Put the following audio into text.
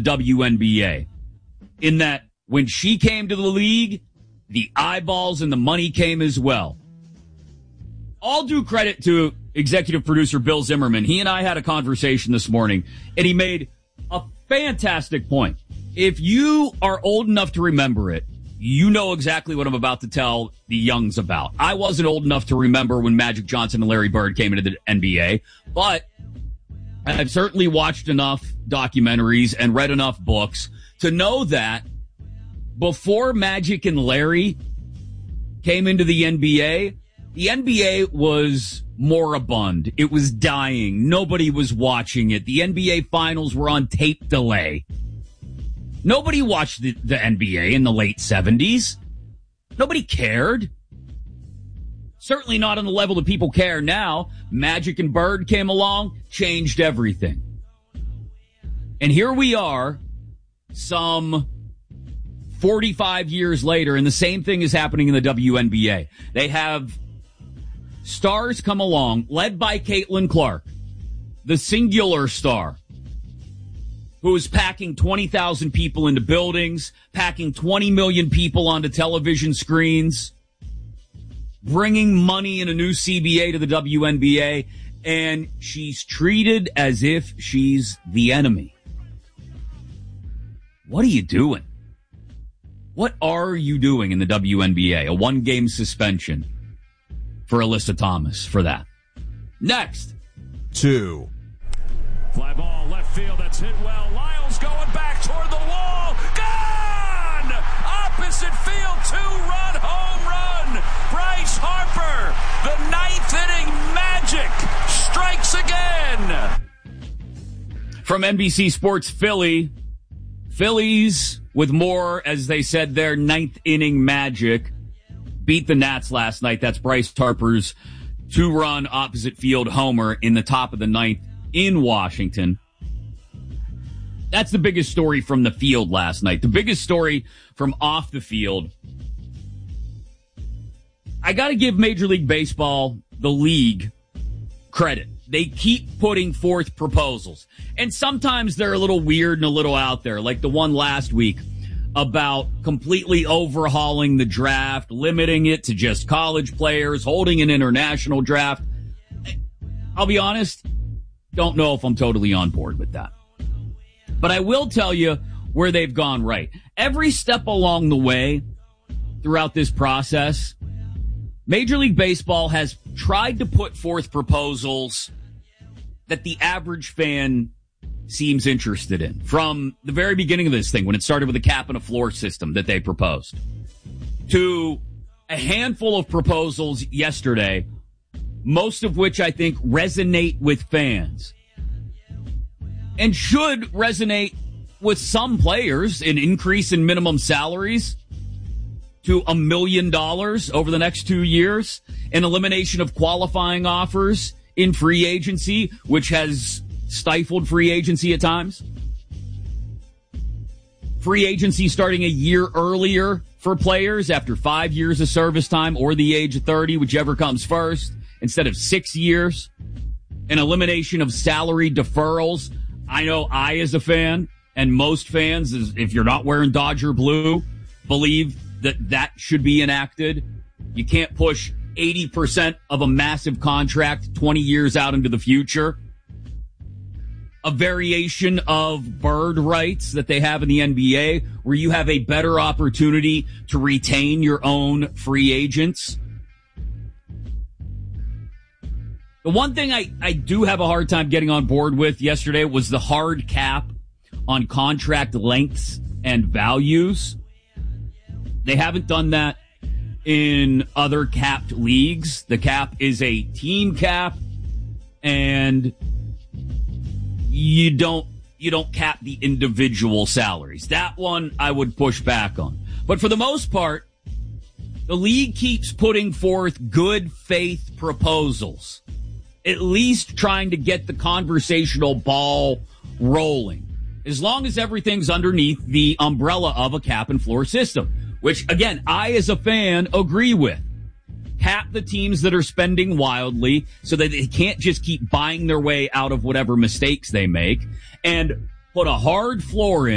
WNBA. In that when she came to the league, the eyeballs and the money came as well. All due credit to executive producer Bill Zimmerman. He and I had a conversation this morning, and he made a fantastic point. If you are old enough to remember it, you know exactly what I'm about to tell the youngs about. I wasn't old enough to remember when Magic Johnson and Larry Bird came into the NBA, but I've certainly watched enough documentaries and read enough books to know that before Magic and Larry came into the NBA was moribund. It was dying. Nobody was watching it. The NBA finals were on tape delay. Nobody watched the NBA in the late 70s. Nobody cared. Certainly not on the level that people care now. Magic and Bird came along, changed everything. And here we are, some 45 years later, and the same thing is happening in the WNBA. They have stars come along, led by Caitlin Clark, the singular star, who is packing 20,000 people into buildings, packing 20 million people onto television screens, bringing money in a new CBA to the WNBA, and she's treated as if she's the enemy. What are you doing? What are you doing in the WNBA? A one-game suspension for Alyssa Thomas for that. Next. 2. Fly ball, left field, that's hit well. Lyles going back toward the wall. Gone! Opposite field, 2-run home run. Bryce Harper, the 9th inning magic, strikes again. From NBC Sports Philly, Phillies with more, as they said, their 9th inning magic, beat the Nats last night. That's Bryce Harper's 2-run opposite field homer in the top of the 9th in Washington. That's the biggest story from the field last night. The biggest story from off the field. I got to give Major League Baseball, the league, credit. They keep putting forth proposals. And sometimes they're a little weird and a little out there, like the one last week about completely overhauling the draft, limiting it to just college players, holding an international draft. I'll be honest, don't know if I'm totally on board with that. But I will tell you where they've gone right. Every step along the way throughout this process, Major League Baseball has tried to put forth proposals that the average fan seems interested in. From the very beginning of this thing, when it started with a cap and a floor system that they proposed, to a handful of proposals yesterday, most of which I think resonate with fans and should resonate with some players. An increase in minimum salaries to $1 million over the next 2 years, an elimination of qualifying offers in free agency, which has stifled free agency at times. Free agency starting a year earlier for players after 5 years of service time or the age of 30, whichever comes first, instead of 6 years. An elimination of salary deferrals. I know I, as a fan, and most fans, if you're not wearing Dodger blue, believe that should be enacted. You can't push 80% of a massive contract 20 years out into the future. A variation of bird rights that they have in the NBA, where you have a better opportunity to retain your own free agents. The one thing I do have a hard time getting on board with yesterday was the hard cap on contract lengths and values. They haven't done that in other capped leagues. The cap is a team cap, and you don't cap the individual salaries. That one I would push back on. But for the most part, the league keeps putting forth good faith proposals, at least trying to get the conversational ball rolling, as long as everything's underneath the umbrella of a cap and floor system, which, again, I, as a fan, agree with. Cap the teams that are spending wildly so that they can't just keep buying their way out of whatever mistakes they make, and put a hard floor in